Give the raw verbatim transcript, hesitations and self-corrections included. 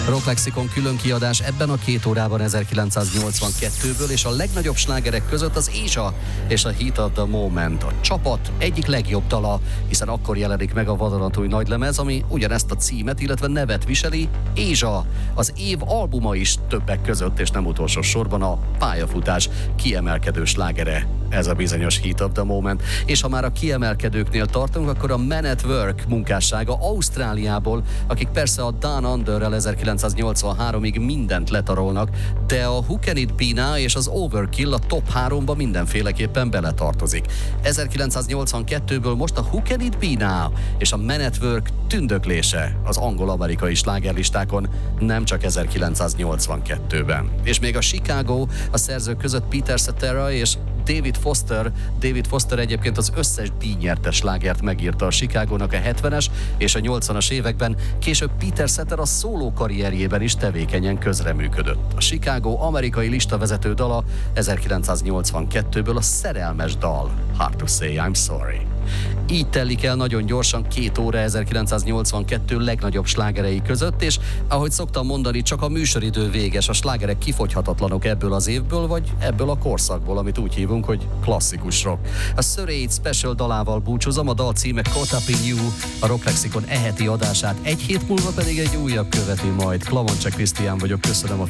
Rock Lexikon külön kiadás ebben a két órában ezerkilencszáznyolcvankettőből, és a legnagyobb slágerek között az Asia és a Heat of the Moment. A csapat egyik legjobb dala, hiszen akkor jelenik meg a vadonatúj nagylemez, ami ugyanezt a címet, illetve nevet viseli, Asia. Az év albuma is többek között, és nem utolsó sorban a pályafutás kiemelkedő slágere, ez a bizonyos Heat of the Moment. És ha már a kiemelkedőknél tartunk, akkor a Men at Work munkássága Ausztráliából, akik persze a Down Under-rel ezerkilencszáznyolcvanháromig mindent letarolnak, de a Who Can It Be Now és az Overkill a top háromba mindenféleképpen beletartozik. ezerkilencszáznyolcvankettőből most a Who Can It Be Now és a Men at Work tündöklése az angol-amerikai slágerlistákon, nem csak ezerkilencszáznyolcvankettőben. És még a Chicago, a szerzők között Peter Cetera és David Foster. David Foster egyébként az összes díjnyertes slágert megírta a Chicagónak a hetvenes és a nyolcvanas években, később Peter Cetera szóló karrierjében is tevékenyen közreműködött. A Chicago amerikai listavezető dala ezerkilencszáznyolcvankettőből a szerelmes dal, Hard to Say I'm Sorry. Így telik el nagyon gyorsan két óra ezerkilencszáznyolcvankettő legnagyobb slágerei között, és ahogy szoktam mondani, csak a műsoridő véges, a slágerek kifogyhatatlanok ebből az évből, vagy ebből a korszakból, amit úgy hívunk, hogy klasszikus rock. A Surrey Special dalával búcsúzom, a dal címe Caught Up in You, a Rock Lexikon eheti adását, egy hét múlva pedig egy újabb követi majd. Klamoncse Krisztián vagyok, köszönöm a